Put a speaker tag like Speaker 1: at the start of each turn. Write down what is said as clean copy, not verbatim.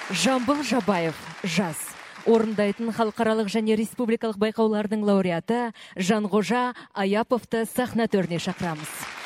Speaker 1: Жамбыл Жабаев, жас. Орындайтын халықаралық және республикалық байқаулардың лауреаты Жанғожа Аяповты сахна төріне шақырамыз.